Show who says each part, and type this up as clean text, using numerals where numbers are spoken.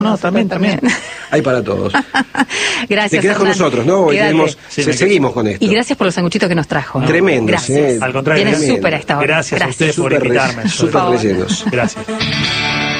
Speaker 1: No, también.
Speaker 2: Hay para todos.
Speaker 3: Gracias,
Speaker 2: Te quedas con
Speaker 3: Hernán.
Speaker 2: nosotros, ¿no? Hoy
Speaker 3: Quédate.
Speaker 2: seguimos con esto.
Speaker 3: Y gracias por los sanguchitos que nos trajo. ¿no?
Speaker 2: Tremendos,
Speaker 3: Gracias.
Speaker 1: Al contrario,
Speaker 3: Viene
Speaker 2: tremendo.
Speaker 3: súper a esta hora.
Speaker 1: Gracias a ustedes por invitarme.
Speaker 2: Súper rellenos.
Speaker 1: Gracias.